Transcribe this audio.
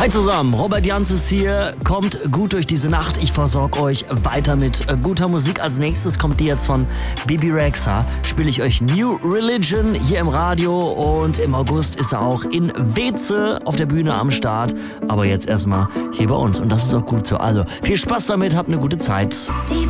Hi zusammen, Robert Jans ist hier, kommt gut durch diese Nacht. Ich versorge euch weiter mit guter Musik. Als nächstes kommt die jetzt von Bebe Rexha. Spiele ich euch New Religion hier im Radio und im August ist er auch in Weze auf der Bühne am Start. Aber jetzt erstmal hier bei uns und das ist auch gut so. Also viel Spaß damit, habt eine gute Zeit. Die